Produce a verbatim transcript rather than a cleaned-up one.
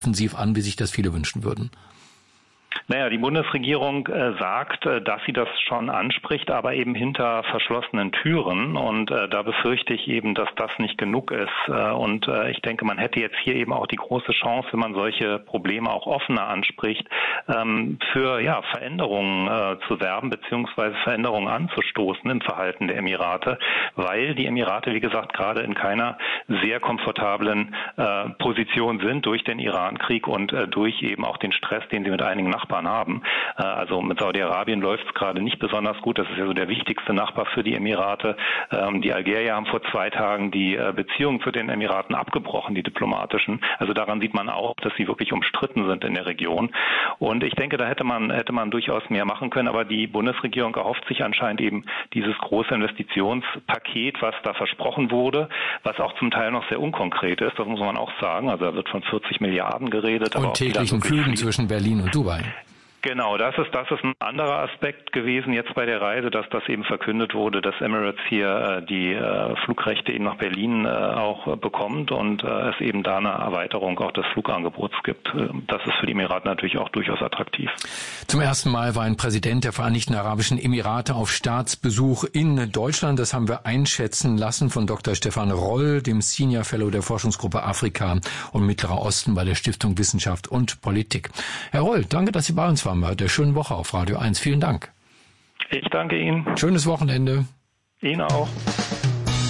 offensiv an, wie sich das viele wünschen würden? Naja, die Bundesregierung äh, sagt, äh, dass sie das schon anspricht, aber eben hinter verschlossenen Türen. Und äh, da befürchte ich eben, dass das nicht genug ist. Äh, und äh, ich denke, man hätte jetzt hier eben auch die große Chance, wenn man solche Probleme auch offener anspricht, ähm, für ja Veränderungen äh, zu werben beziehungsweise Veränderungen anzustoßen im Verhalten der Emirate, weil die Emirate, wie gesagt, gerade in keiner sehr komfortablen äh, Position sind durch den Irankrieg und äh, durch eben auch den Stress, den sie mit einigen Nachbarn haben. Also mit Saudi-Arabien läuft es gerade nicht besonders gut. Das ist ja so der wichtigste Nachbar für die Emirate. Die Algerier haben vor zwei Tagen die Beziehungen zu den Emiraten abgebrochen, die diplomatischen. Also daran sieht man auch, dass sie wirklich umstritten sind in der Region. Und ich denke, da hätte man hätte man durchaus mehr machen können. Aber die Bundesregierung erhofft sich anscheinend eben dieses große Investitionspaket, was da versprochen wurde, was auch zum Teil noch sehr unkonkret ist. Das muss man auch sagen. Also da wird von vierzig Milliarden geredet. Und täglichen Flügen zwischen Berlin und Dubai. Genau, das ist das ist ein anderer Aspekt gewesen jetzt bei der Reise, dass das eben verkündet wurde, dass Emirates hier äh, die äh, Flugrechte eben nach Berlin äh, auch äh, bekommt und äh, es eben da eine Erweiterung auch des Flugangebots gibt. Das ist für die Emirate natürlich auch durchaus attraktiv. Zum ersten Mal war ein Präsident der Vereinigten Arabischen Emirate auf Staatsbesuch in Deutschland. Das haben wir einschätzen lassen von Doktor Stefan Roll, dem Senior Fellow der Forschungsgruppe Afrika und Mittlerer Osten bei der Stiftung Wissenschaft und Politik. Herr Roll, danke, dass Sie bei uns waren. Der schönen Woche auf Radio eins. Vielen Dank. Ich danke Ihnen. Schönes Wochenende. Ihnen auch.